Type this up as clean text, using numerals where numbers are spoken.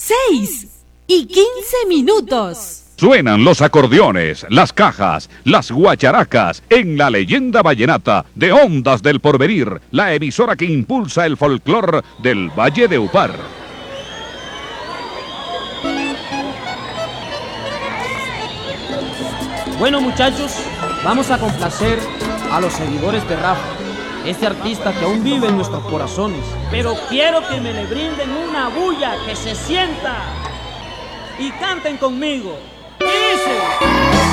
6:15. Suenan los acordeones, las cajas, las guacharacas en la leyenda vallenata de Ondas del Porvenir, la emisora que impulsa el folclor del Valle de Upar. Bueno, muchachos, vamos a complacer a los seguidores de Rafa, este artista que aún vive en nuestros corazones. Pero quiero que me le brinden una bulla, que se sienta y canten conmigo. Dice...